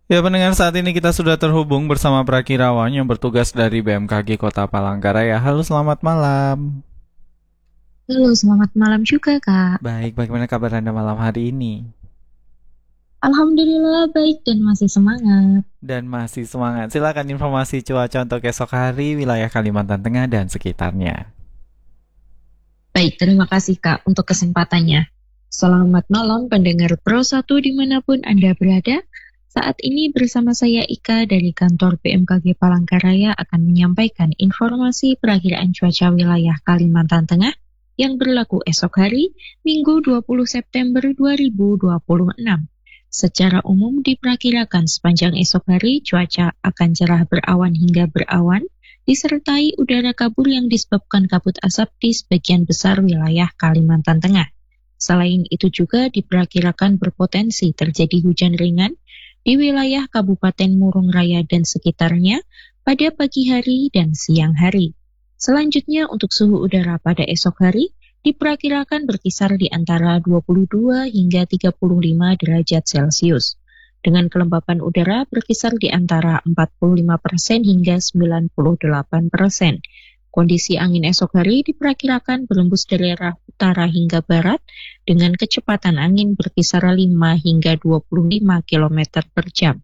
Ya, pendengar, saat ini kita sudah terhubung bersama Prakirawan yang bertugas dari BMKG Kota Palangkaraya. Halo, selamat malam. Halo, selamat malam juga, Kak. Baik, bagaimana kabar Anda malam hari ini? Alhamdulillah baik dan masih semangat. Dan masih semangat. Silakan informasi cuaca untuk esok hari wilayah Kalimantan Tengah dan sekitarnya. Baik, terima kasih, Kak, untuk kesempatannya. Selamat malam pendengar Pro 1 dimanapun Anda berada. Saat ini bersama saya Ika dari kantor BMKG Palangkaraya akan menyampaikan informasi perakiraan cuaca wilayah Kalimantan Tengah yang berlaku esok hari, Minggu 20 September 2026. Secara umum diperkirakan sepanjang esok hari cuaca akan cerah berawan hingga berawan, disertai udara kabur yang disebabkan kabut asap di sebagian besar wilayah Kalimantan Tengah. Selain itu juga diperkirakan berpotensi terjadi hujan ringan di wilayah Kabupaten Murung Raya dan sekitarnya pada pagi hari dan siang hari. Selanjutnya untuk suhu udara pada esok hari diperkirakan berkisar di antara 22 hingga 35 derajat Celcius. Dengan kelembapan udara berkisar di antara 45% hingga 98%. Kondisi angin esok hari diperkirakan berembus dari arah utara hingga barat dengan kecepatan angin berkisar 5 hingga 25 km per jam.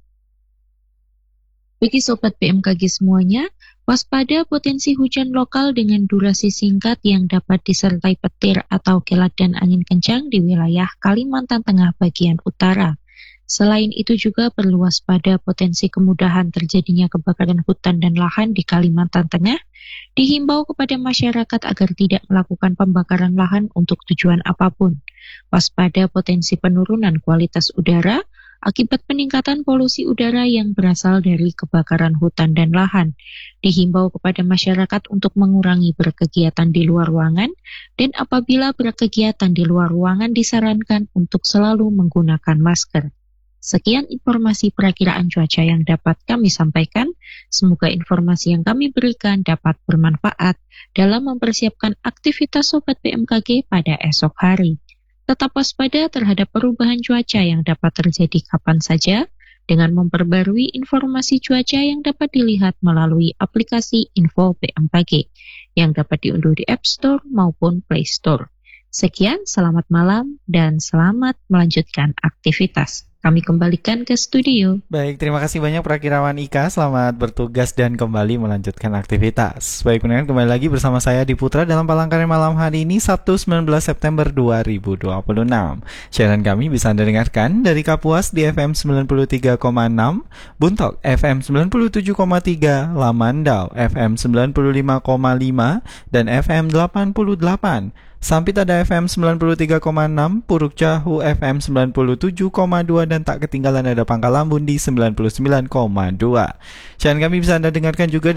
Bagi Sobat BMKG semuanya, waspada potensi hujan lokal dengan durasi singkat yang dapat disertai petir atau kilat dan angin kencang di wilayah Kalimantan Tengah bagian utara. Selain itu juga perlu waspada potensi kemudahan terjadinya kebakaran hutan dan lahan di Kalimantan Tengah. Dihimbau kepada masyarakat agar tidak melakukan pembakaran lahan untuk tujuan apapun. Waspada potensi penurunan kualitas udara akibat peningkatan polusi udara yang berasal dari kebakaran hutan dan lahan. Dihimbau kepada masyarakat untuk mengurangi berkegiatan di luar ruangan dan apabila berkegiatan di luar ruangan disarankan untuk selalu menggunakan masker. Sekian informasi perakiraan cuaca yang dapat kami sampaikan. Semoga informasi yang kami berikan dapat bermanfaat dalam mempersiapkan aktivitas Sobat BMKG pada esok hari. Tetap waspada terhadap perubahan cuaca yang dapat terjadi kapan saja dengan memperbarui informasi cuaca yang dapat dilihat melalui aplikasi Info BMKG yang dapat diunduh di App Store maupun Play Store. Sekian, selamat malam dan selamat melanjutkan aktivitas. Kami kembalikan ke studio. Baik, terima kasih banyak Prakirawan Ika. Selamat bertugas dan kembali melanjutkan aktivitas. Baik, pendengar, kembali lagi bersama saya di Putra dalam Palangkaraya malam hari ini, Sabtu 19 September 2026. Siaran kami bisa Anda dengarkan dari Kapuas di FM 93,6, Buntok FM 97,3, Lamandau FM 95,5, dan FM 88. Sampit ada FM 93,6, Puruk Jahu FM 97,2, dan tak ketinggalan ada Pangkal Lambun di 99,2. Siaran kami bisa Anda dengarkan juga